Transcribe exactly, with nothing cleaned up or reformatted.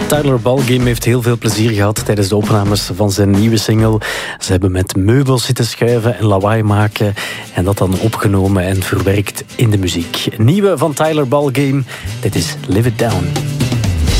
Tyler Ballgame heeft heel veel plezier gehad tijdens de opnames van zijn nieuwe single. Ze hebben met meubels zitten schuiven en lawaai maken en dat dan opgenomen en verwerkt in de muziek. Nieuwe van Tyler Ballgame, dit is Live It Down.